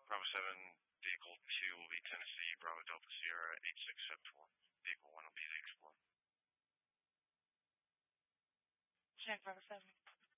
Bravo 7, vehicle 2 will be Tennessee, Bravo Delta Sierra 8674. Vehicle 1 will be the Explorer. Check Bravo 7.